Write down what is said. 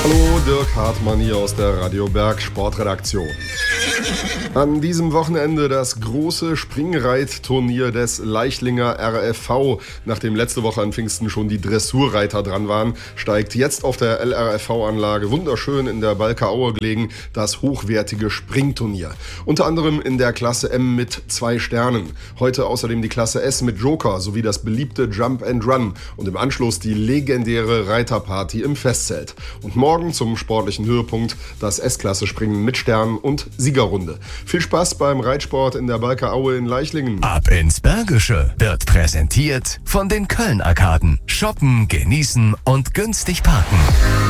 Hallo, Dirk Hartmann hier aus der Radio Berg Sportredaktion. An diesem Wochenende das große Springreitturnier des Leichtlinger RFV. Nachdem letzte Woche an Pfingsten schon die Dressurreiter dran waren, steigt jetzt auf der LRFV-Anlage, wunderschön in der Balker Aue gelegen, das hochwertige Springturnier. Unter anderem in der Klasse M mit 2 Sternen. Heute außerdem die Klasse S mit Joker sowie das beliebte Jump and Run und im Anschluss die legendäre Reiterparty im Festzelt. Und morgen zum sportlichen Höhepunkt das S-Klasse-Springen mit Stern und Siegerrunde. Viel Spaß beim Reitsport in der Balker Aue in Leichlingen. Ab ins Bergische wird präsentiert von den Köln-Arkaden. Shoppen, genießen und günstig parken.